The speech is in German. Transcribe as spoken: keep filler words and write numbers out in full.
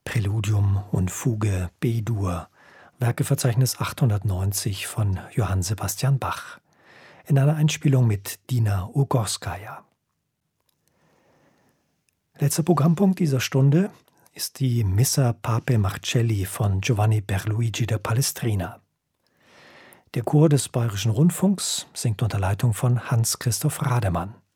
Präludium und Fuge B-Dur, Werkeverzeichnis achthundertneunzig von Johann Sebastian Bach, in einer Einspielung mit Dina Ugorskaja. Letzter Programmpunkt dieser Stunde ist die Missa Pape Marcelli von Giovanni Pierluigi da Palestrina. Der Chor des Bayerischen Rundfunks singt unter Leitung von Hans-Christoph Rademann.